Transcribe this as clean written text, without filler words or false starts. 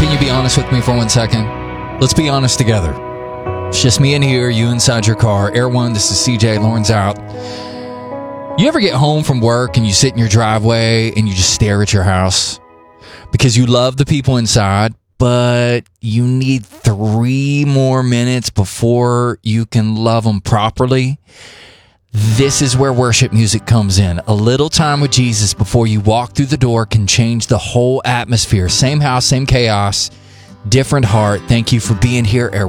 Can you be honest with me for 1 second? Let's be honest together. It's just me in here, you inside your car. Air One, this is CJ, Lauren's out. You ever get home from work and you sit in your driveway and you just stare at your house? Because you love the people inside, but you need 3 more minutes before you can love them properly. This is where worship music comes in. A little time with Jesus before you walk through the door can change the whole atmosphere. Same house, same chaos, different heart. Thank you for being here, Air